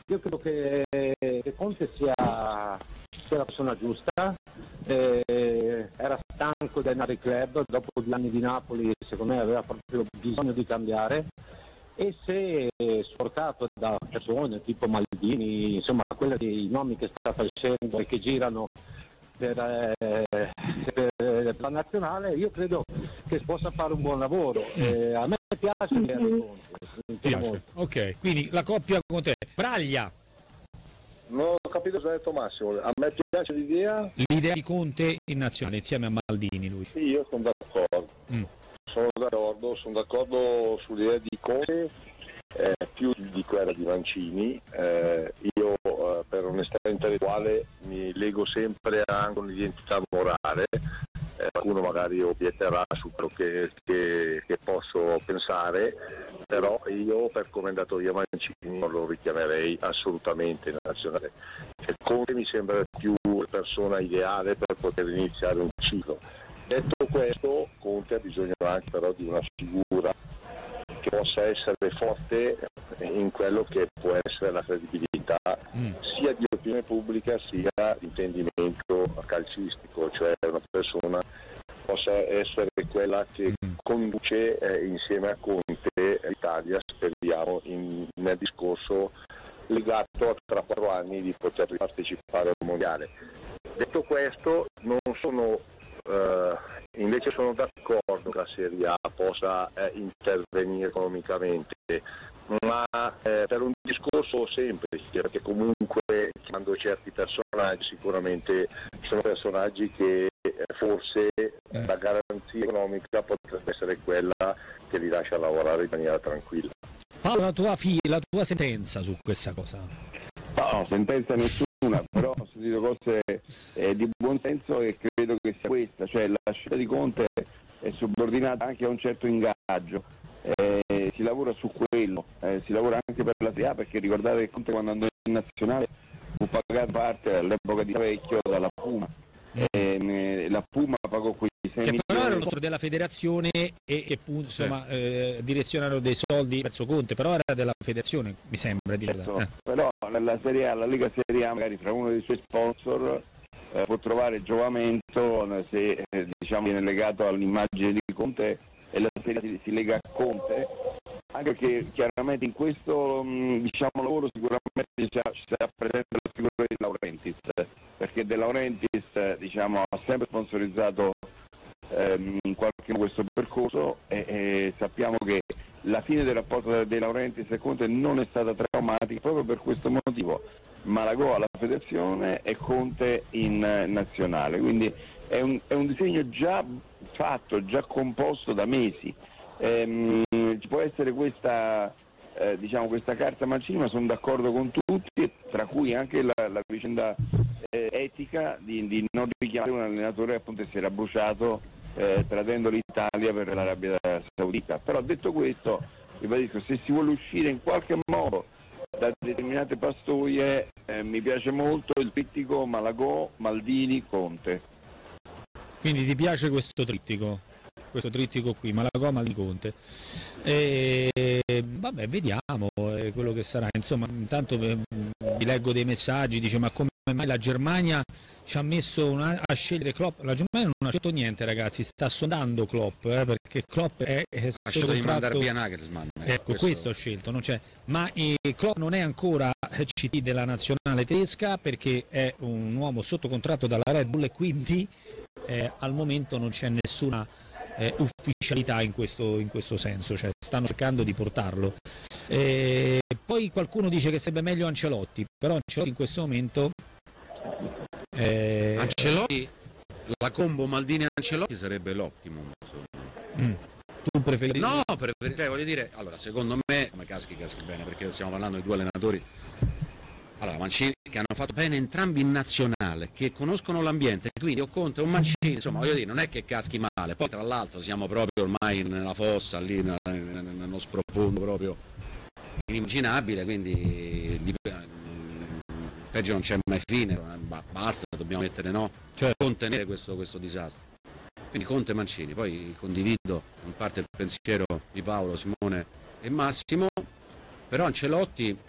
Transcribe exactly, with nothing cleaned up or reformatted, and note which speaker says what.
Speaker 1: io credo che, che Conte sia, sia la persona giusta, eh, era stanco del Nari Club, dopo due anni di Napoli secondo me aveva proprio bisogno di cambiare, e se supportato da persone tipo Maldini, insomma quelli dei nomi che sta facendo e che girano per, eh, per la nazionale, io credo che possa fare un buon lavoro. Eh, a me piace l'idea di Conte,
Speaker 2: piace. Ok, quindi la coppia con te. Braglia.
Speaker 3: Non ho capito cosa ha detto Massimo, a me piace l'idea.
Speaker 2: L'idea di Conte in nazionale insieme a Maldini, lui.
Speaker 3: Sì, io sono d'accordo. Mm. Sono d'accordo, sono d'accordo sull'idea di Conte, eh, più di quella di Mancini. Eh, io eh, per onestà intellettuale mi lego sempre anche un'identità morale. Eh, qualcuno magari obietterà su quello che, che, che posso pensare, però io per come è andato via Mancini non lo richiamerei assolutamente in nazionale. Cioè, Conte mi sembra più la persona ideale per poter iniziare un ciclo. Detto questo, Conte ha bisogno anche però di una figura che possa essere forte in quello che può essere la credibilità mm. sia di opinione pubblica sia di intendimento calcistico, cioè una persona possa essere quella che mm. conduce eh, insieme a Conte l'Italia, speriamo, in, nel discorso legato a tra quattro anni di poter partecipare al mondiale. Detto questo, non sono Uh, invece sono d'accordo che la Serie A possa eh, intervenire economicamente, ma eh, per un discorso semplice, perché comunque chiamando certi personaggi sicuramente sono personaggi che eh, forse eh. la garanzia economica potrebbe essere quella che li lascia lavorare in maniera tranquilla.
Speaker 2: Paolo, la tua, figlia, la tua sentenza su questa cosa?
Speaker 4: No, sentenza nessuna, però ho sentito cose eh, di buon senso e credo che sia questa, cioè la scelta di Conte è subordinata anche a un certo ingaggio, eh, si lavora su quello, eh, si lavora anche per la Serie A, perché ricordate che Conte quando andò in nazionale fu pagato parte all'epoca di Vecchio dalla Puma, eh, la Puma pagò quei sei
Speaker 2: che
Speaker 4: milioni.
Speaker 2: Però era uno della federazione e che insomma sì. eh, direzionano dei soldi verso Conte, però era della federazione, mi sembra di
Speaker 4: certo,
Speaker 2: eh.
Speaker 4: Però la Serie A, la Lega Serie A magari fra uno dei suoi sponsor eh, può trovare giovamento se eh, diciamo viene legato all'immagine di Conte e la Serie A si, si lega a Conte, anche perché chiaramente in questo mh, diciamo lavoro sicuramente ci sarà presente la figura di De Laurentiis, perché De Laurentiis eh, diciamo ha sempre sponsorizzato ehm, in qualche modo questo percorso e, e sappiamo che la fine del rapporto tra De Laurentiis e Conte non è stata traumatica proprio per questo motivo. Malagò alla federazione e Conte in eh, nazionale, quindi è un, è un disegno già fatto, già composto da mesi. Ehm, ci può essere questa, eh, diciamo, questa carta Mancini, ma sono d'accordo con tutti, tra cui anche la, la vicenda eh, etica di, di non richiamare un allenatore che appunto si era bruciato eh, tradendo l'Italia per l'Arabia Saudita. Però detto questo, ribadisco, se si vuole uscire in qualche modo da determinate pastoie, eh, mi piace molto il trittico Malagò, Maldini, Conte.
Speaker 2: Quindi ti piace questo trittico? Questo trittico qui, Malagò, Maldini, Conte. E, vabbè, vediamo eh, quello che sarà. Insomma, intanto eh, vi leggo dei messaggi, dice ma come mai la Germania ci ha messo una, a scegliere Klopp? La Germania non ha scelto niente, ragazzi, sta sondando Klopp, eh, perché Klopp è, è
Speaker 5: ha scelto di mandare via Nagelsmann.
Speaker 2: Eh, ecco, questo... questo ho scelto, non c'è. Ma eh, Klopp non è ancora C T della nazionale tedesca perché è un uomo sotto contratto dalla Red Bull e quindi eh, al momento non c'è nessuna eh, ufficialità in questo, in questo senso, cioè stanno cercando di portarlo. Eh, poi qualcuno dice che sarebbe meglio Ancelotti, però Ancelotti in questo momento
Speaker 5: eh... Ancelotti, la combo Maldini-Ancelotti sarebbe l'optimum.
Speaker 2: Mm. Tu preferisci?
Speaker 5: No, prefer... cioè, voglio dire, allora secondo me come caschi caschi bene, perché stiamo parlando di due allenatori. Allora, Mancini che hanno fatto bene entrambi in nazionale, che conoscono l'ambiente, quindi o Conte o Mancini, insomma, voglio dire, non è che caschi male. Poi tra l'altro siamo proprio ormai nella fossa, lì nello sprofondo proprio inimmaginabile, quindi peggio non c'è mai fine, basta, dobbiamo mettere no, cioè contenere questo, questo disastro. Quindi Conte e Mancini, poi condivido in parte il pensiero di Paolo, Simone e Massimo, però Ancelotti